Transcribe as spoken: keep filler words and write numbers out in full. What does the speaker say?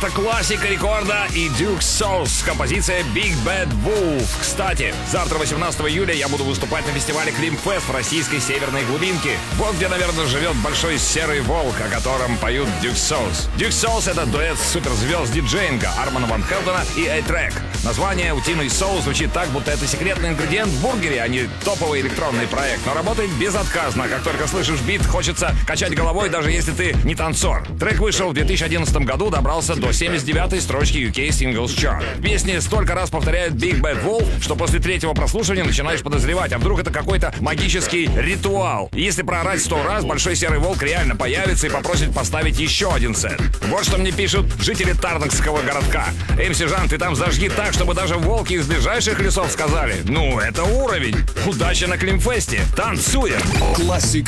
Это классика рекорда и Duke Sauce, композиция Big Bad Wolf. Кстати, завтра, восемнадцатого июля, я буду выступать на фестивале Климфест в российской северной глубинке. Вот где, наверное, живет большой серый волк, о котором поют Duke Sauce. Duke Sauce — это дуэт суперзвезд диджеинга Армана Ван Хелдена и A-Track. Название «Утиный соус» звучит так, будто это секретный ингредиент в бургере, а не топовый электронный проект. Но работает безотказно. Как только слышишь бит, хочется качать головой, даже если ты не танцор. Трек вышел в две тысячи одиннадцатом году, добрался до семьдесят девятой строчки ю кей Singles Chart. В песне столько раз повторяют Big Bad Wolf, что после третьего прослушивания начинаешь подозревать, а вдруг это какой-то магический ритуал. И если проорать сто раз, большой серый волк реально появится и попросит поставить еще один сет. Вот что мне пишут жители Тарнакского городка. эм си Жан, ты там зажги так, чтобы даже волки из ближайших лесов сказали: ну, это уровень. Удачи на Климфесте. Танцуем. Классик